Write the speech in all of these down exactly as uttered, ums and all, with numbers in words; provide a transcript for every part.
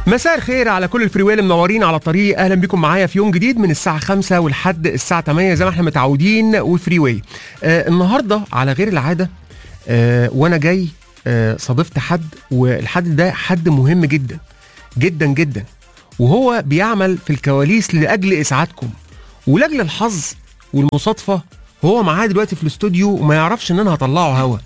مساء الخير على كل الفريويل اللي منورين على الطريق. اهلا بكم معايا في يوم جديد من الساعه خمسة ولحد الساعه ثمانية زي ما احنا متعودين وفريوي. آه النهارده على غير العاده آه وانا جاي آه صادفت حد، والحد ده حد مهم جدا جدا جدا، وهو بيعمل في الكواليس لاجل اسعادكم، ولاجل الحظ والمصادفه هو معاه دلوقتي في الاستوديو وما يعرفش ان انا هطلعه هوا.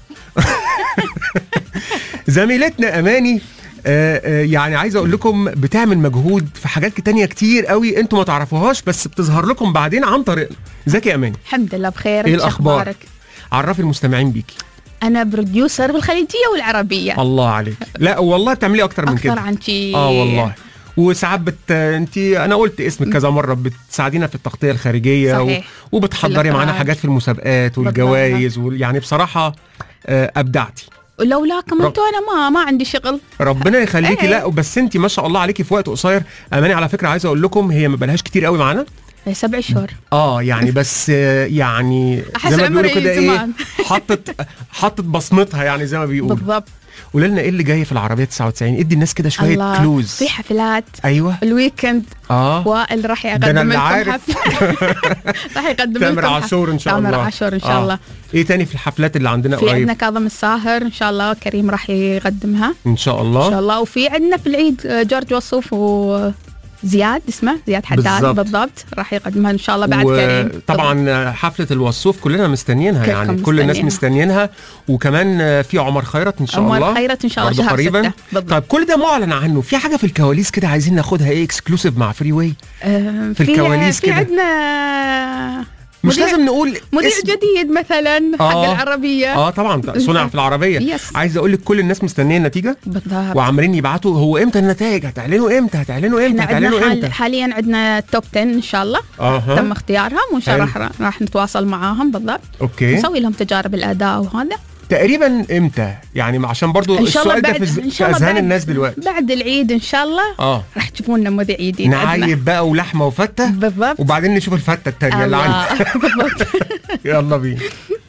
زميلتنا اماني آه آه يعني عايز اقول لكم بتعمل مجهود في حاجات تانية كتير قوي انتوا ما تعرفوهاش، بس بتظهر لكم بعدين عن طريقنا. ازيك يا اماني؟ الحمد لله بخير. ايه الاخبار؟ عرفي المستمعين بيكي. انا بروديوسر بالخليجيه والعربيه. الله عليك. لا والله بتعملي اكتر من كده. اكتر عن شي. اه والله. وساعات بت انت انا قلت اسمك كذا مره، بتساعدينا في التغطيه الخارجيه صحيح. و... وبتحضري معانا حاجات في المسابقات والجوائز و... يعني بصراحه آه ابدعتي. ولولاكم انتوا انا ما ما عندي شغل. ربنا يخليكي. لا بس انت ما شاء الله عليكي في وقت قصير. اماني على فكره عايز اقول لكم هي ما بقالهاش كتير قوي معانا، سبع شهور. اه يعني بس يعني زي ما بيقولوا كده ايه، حطت حطت بصمتها يعني زي ما بيقولوا. بالضبط. قولي لنا ايه اللي جاي في العربيه تسعة وتسعين؟ ادي الناس كده شويه كلوز. في حفلات. ايوه الويكند. اه وائل راح يقدم لكم حفله. راح يقدم لكم تامر عاشور ان شاء الله. تامر عاشور ان شاء آه. الله. ايه تاني في الحفلات اللي عندنا في قريب؟ عندنا كاظم الساهر ان شاء الله، كريم راح يقدمها ان شاء الله ان شاء الله. وفي عندنا في العيد جورج وصوف و زياد اسمه زياد حداد بالضبط راح يقدمها ان شاء الله بعد و... كريم. طبعا حفله الوصوف كلنا مستنيينها، يعني كل مستنين. الناس مستنيينها. وكمان في عمر خيرت ان شاء الله. عمر خيرت ان شاء الله شهر قريبا. طيب كل ده معلن عنه، في حاجه في الكواليس كده عايزين ناخدها ايه اكسكلوسيف مع فري واي؟ آه في الكواليس كده في عندنا مش لازم نقول مذيع جديد مثلا حق آه العربيه. اه طبعا صنع في العربيه. عايز اقول لك كل الناس مستنيه النتيجه بالضبط، وعمالين يبعتوا هو امتى النتائج، هتعلنوا امتى هتعلنوا امتى هتعلنوا حال امتى. حاليا عندنا توب عشرة ان شاء الله. آه. تم اختيارهم وان شاء الله راح, راح نتواصل معاهم بالضبط. اوكي. نسوي لهم تجارب الاداء وهذا تقريبا امتى يعني، عشان برضو السؤال ده في اذهان الناس دلوقتي. بعد العيد ان شاء الله. اه راح تشوفون لنا مذيع جديد نعيب بقى ولحمه وفته بالضبط، وبعدين نشوف الفته الثانيه اللي عندنا. بالضبط. يلا بينا.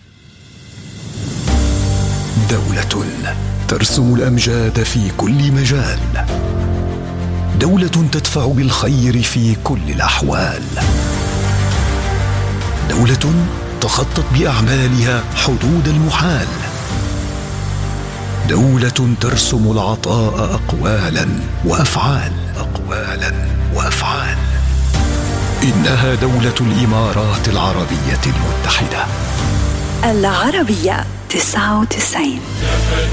دولة ترسم الأمجاد في كل مجال، دولة تدفع بالخير في كل الأحوال، دولة تخطط بأعمالها حدود المحال، دولة ترسم العطاء أقوالا وأفعال أقوالا وأفعال. إنها دولة الإمارات العربية المتحدة. العربية تسعة وتسعين.